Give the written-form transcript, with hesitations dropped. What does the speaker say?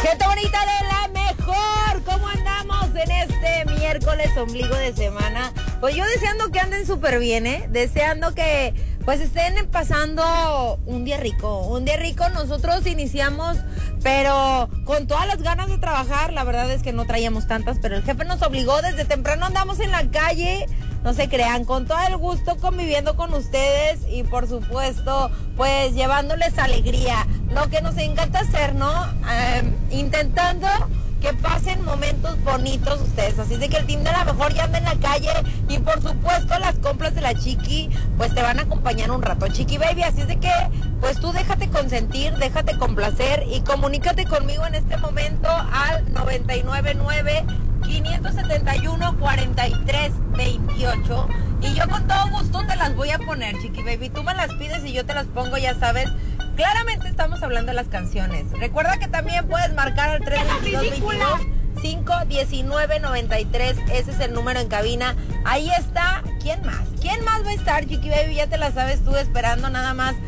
Gente bonita de la mejor, ¿cómo andamos en este miércoles ombligo de semana? Pues yo deseando que anden súper bien, deseando que pues estén pasando un día rico. Nosotros iniciamos, pero con todas las ganas de trabajar. La verdad es que no traíamos tantas, pero el jefe nos obligó, desde temprano andamos en la calle. No se crean, con todo el gusto conviviendo con ustedes y por supuesto, pues llevándoles alegría. Lo que nos encanta hacer, ¿no? Intentando que pasen momentos bonitos ustedes. Así es de que el team de la mejor ya anda en la calle y por supuesto las compras de la Chiqui, pues te van a acompañar un rato, Chiqui Baby. Así es de que, pues tú déjate consentir, déjate complacer y comunícate conmigo en este momento al 999-571-4328 y yo con todo gusto te las voy a poner, Chiqui Baby. Tú me las pides y yo te las pongo, ya sabes. Claramente estamos hablando de las canciones. Recuerda que también puedes marcar al 322-519-93. Ese es el número en cabina. Ahí está. ¿Quién más? ¿Quién más va a estar, Chiqui Baby? Ya te la sabes tú esperando nada más